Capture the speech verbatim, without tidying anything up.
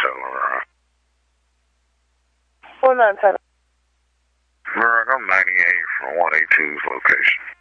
Telluride. Four nine ten. Merrick, I'm ninety-eight from one eighty-two's location.